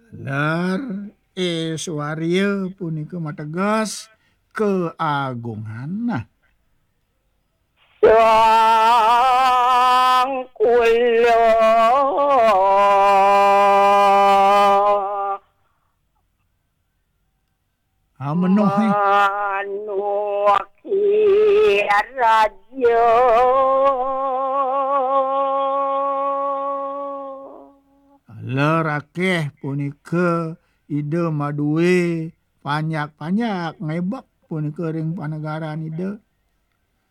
Ler Swaria punika mategas keagungan. Nah, Sang kula menuhi manuaki raja ler akeh punika ide madue panyak-panyak ngebak punika ring panegaran ide